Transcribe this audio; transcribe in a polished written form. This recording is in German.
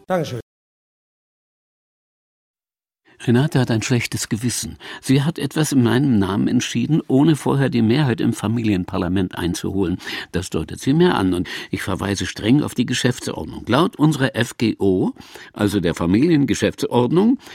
Dankeschön. Renate hat ein schlechtes Gewissen. Sie hat etwas in meinem Namen entschieden, ohne vorher die Mehrheit im Familienparlament einzuholen. Das deutet sie mir an und ich verweise streng auf die Geschäftsordnung. Laut unserer FGO, also der Familiengeschäftsordnung,